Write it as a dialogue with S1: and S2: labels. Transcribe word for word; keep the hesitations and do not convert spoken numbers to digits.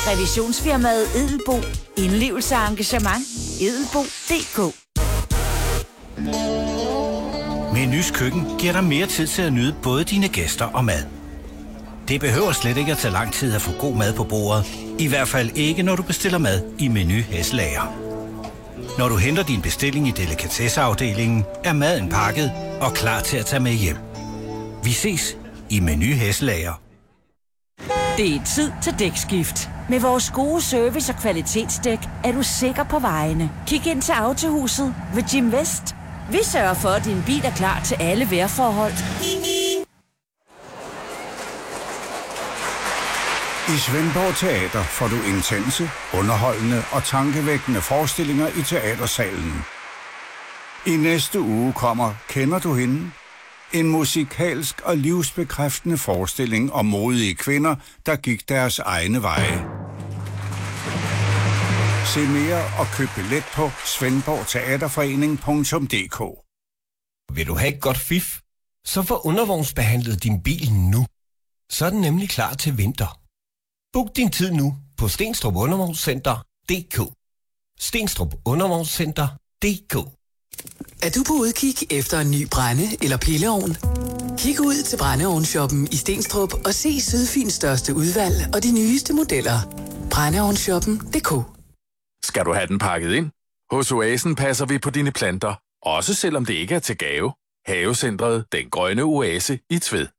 S1: Revisionsfirmaet Edelbo. Indlevelse og engagement. edelbo punktum d k.
S2: Menus Køkken giver dig mere tid til at nyde både dine gæster og mad. Det behøver slet ikke at tage lang tid at få god mad på bordet. I hvert fald ikke, når du bestiller mad i Meny Hesselager. Når du henter din bestilling i delikatesseafdelingen, er maden pakket og klar til at tage med hjem. Vi ses i Meny Hesselager.
S1: Det er tid til dækskift. Med vores gode service og kvalitetsdæk er du sikker på vejene. Kig ind til Autohuset ved Jim Vest. Vi sørger for, at din bil er klar til alle vejrforhold.
S3: I Svendborg Teater får du intense, underholdende og tankevækkende forestillinger i teatersalen. I næste uge kommer Kender du hende? En musikalsk og livsbekræftende forestilling om modige kvinder, der gik deres egne veje. Se mere og køb billet på svendborg teaterforening punktum d k.
S4: Vil du have et godt fif? Så få undervognsbehandlet din bil nu. Så er den nemlig klar til vinter. Book din tid nu på Stenstrup Undervognscenter punktum d k. Stenstrup Undervognscenter punktum d k.
S5: Er du på udkig efter en ny brænde- eller pilleovn? Kig ud til brændeovnsshoppen i Stenstrup og se Sydfyns største udvalg og de nyeste modeller. brændeovnsshoppen punktum d k.
S6: Skal du have den pakket ind? Hos Oasen passer vi på dine planter, også selvom det ikke er til gave. Havecentret Den Grønne Oase i Tved.